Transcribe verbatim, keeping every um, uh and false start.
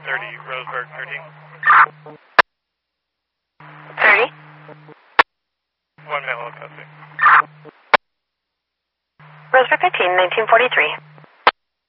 thirty, Roseburg thirteen. thirty? One minute, custody. Roseburg thirteen, nineteen forty-three.